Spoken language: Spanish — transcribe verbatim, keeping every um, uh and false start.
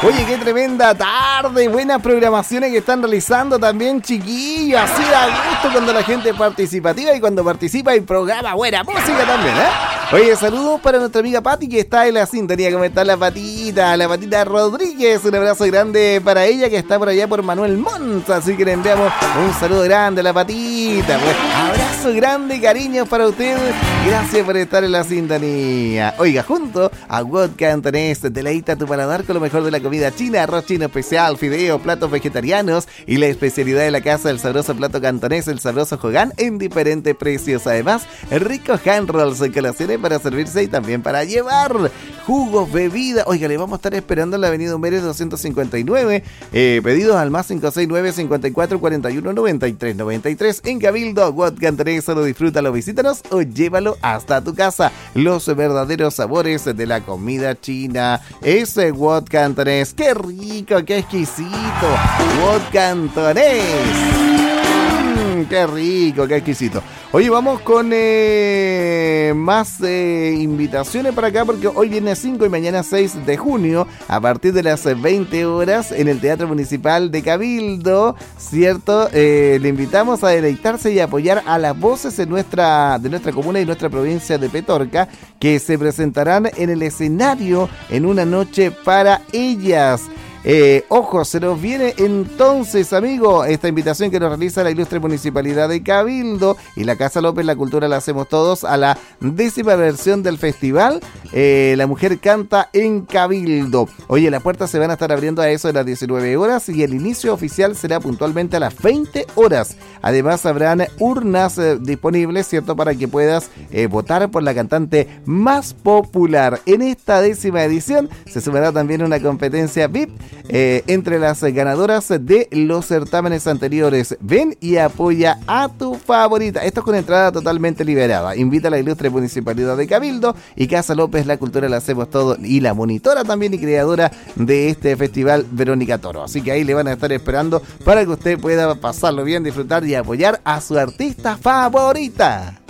Oye, qué tremenda tarde, buenas programaciones que están realizando también, chiquillos. Así da gusto cuando la gente es participativa y cuando participa y programa buena música también, ¿eh? Oye, saludos para nuestra amiga Pati que está en la sintonía. ¿Cómo está la Patita? La Patita Rodríguez. Un abrazo grande para ella que está por allá por Manuel Montt. Así que le enviamos un saludo grande a la Patita. Pues, abrazo grande, cariño para usted. Gracias por estar en la sintonía. Oiga, junto a Wok Cantonés, deleita tu paladar con lo mejor de la comida china, arroz chino especial, fideo, platos vegetarianos y la especialidad de la casa, el sabroso plato cantonés, el sabroso Hogan en diferentes precios. Además, rico hand rolls en colaciones para servirse y también para llevar. Jugos, bebidas. Oiga, le vamos a estar esperando en la avenida Humberes doscientos cincuenta y nueve. Eh, pedidos al más cinco seis nueve, cincuenta y cuatro, cuarenta y uno, noventa y tres, noventa y tres en Cabildo. Wok Cantonés, solo disfrútalo, visítanos o llévalo hasta tu casa. Los verdaderos sabores de la comida china. Ese Wok Cantonés. ¡Qué rico, qué exquisito! Wok Cantonés. Mm, ¡Qué rico, qué exquisito! Oye, vamos con eh, más eh, invitaciones para acá porque hoy viene cinco y mañana seis de junio a partir de las veinte horas en el Teatro Municipal de Cabildo, ¿cierto? Eh, le invitamos a deleitarse y apoyar a las voces de nuestra, de nuestra comuna y nuestra provincia de Petorca que se presentarán en el escenario en una noche para ellas. Eh, ojo, se nos viene entonces, amigo, esta invitación que nos realiza la ilustre Municipalidad de Cabildo y la Casa López, la cultura la hacemos todos, a la décima versión del festival eh, La Mujer Canta en Cabildo. Oye, las puertas se van a estar abriendo a eso de las diecinueve horas y el inicio oficial será puntualmente a las veinte horas. Además, habrán urnas eh, disponibles, ¿cierto?, para que puedas eh, votar por la cantante más popular. En esta décima edición se sumará también una competencia V I P Eh, entre las ganadoras de los certámenes anteriores. Ven y apoya a tu favorita. Esto es con entrada totalmente liberada. Invita a la ilustre Municipalidad de Cabildo y Casa López, la cultura la hacemos todo, y la monitora también y creadora de este festival, Verónica Toro. Así que ahí le van a estar esperando para que usted pueda pasarlo bien, disfrutar y apoyar a su artista favorita.